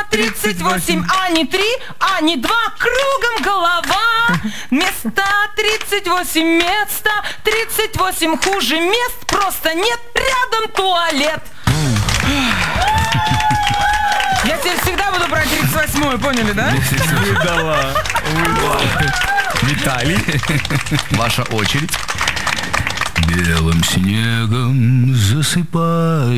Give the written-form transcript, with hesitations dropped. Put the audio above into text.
38, а не 3, а не 2, кругом голова. Места 38, места 38, хуже мест просто нет, рядом туалет. Я теперь всегда буду брать 38-ю, поняли, да? Выдала. Виталий, ваша очередь. Белым снегом засыпай.